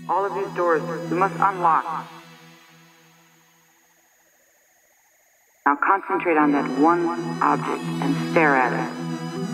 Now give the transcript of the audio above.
All of these doors we must unlock. Now concentrate on that one object and stare at it.